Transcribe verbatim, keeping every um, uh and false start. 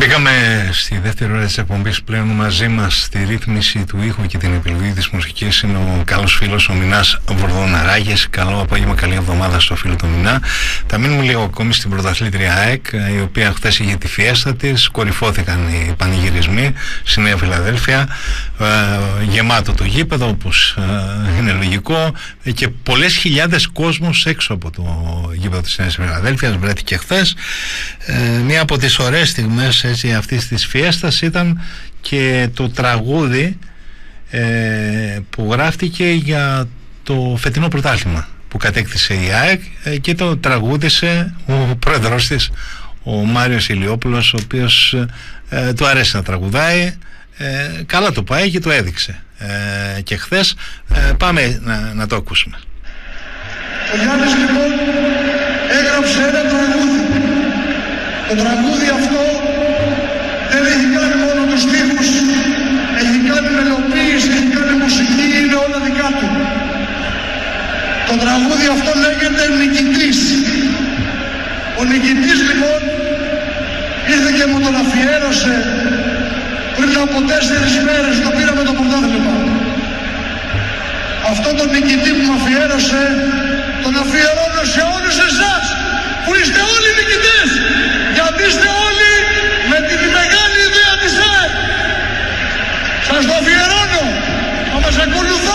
Μπήκαμε στη δεύτερη ώρα της εκπομπής. Πλέον μαζί μας στη ρύθμιση του ήχου και την επιλογή της μουσικής είναι ο καλός φίλος ο Μινάς Βορδοναράγης. Καλό απόγευμα, καλή εβδομάδα στο φίλο του Μινά. Θα μείνουμε λίγο ακόμη στην πρωταθλήτρια ΑΕΚ, η οποία χθες είχε τη φιέστα της. Κορυφώθηκαν οι πανηγυρισμοί στη Νέα Φιλαδέλφια, ε, γεμάτο το γήπεδο όπως ε, είναι λογικό, και πολλές χιλιάδες κόσμος έξω από το γήπεδο της Νέας Φιλαδέλφιας βρέθηκε χθες. Ε, μία από τις ωραίες στιγμές έτσι, αυτής της φιέστας ήταν και το τραγούδι ε, που γράφτηκε για το φετινό πρωτάθλημα που κατέκτησε η ΑΕΚ, ε, και το τραγούδισε ο πρόεδρος της, ο Μάριος Ηλιόπουλος, ο οποίος ε, του αρέσει να τραγουδάει, ε, καλά το πάει και το έδειξε ε, και χθες. ε, πάμε να, να το ακούσουμε. Ο Γιάννης λοιπόν έγραψε ένα τραγούδι. Το τραγούδι αυτό δεν έχει κάνει μόνο τους στίχους, έχει κάνει μελοποίηση, έχει κάνει μουσική, είναι όλα δικά του. Το τραγούδι αυτό λέγεται Νικητής. Ο Νικητής λοιπόν ήρθε και μου τον αφιέρωσε πριν από τέσσερις μέρες, το πήραμε το πρωτάθλημα. Αυτό τον Νικητή που μου αφιέρωσε τον αφιερώνω σε όλους εσάς που είστε όλοι νικητές, γιατί είστε όλοι με την μεγάλη ιδέα της ΑΕΚ. Σας το αφιερώνω, θα μας ακολουθώ.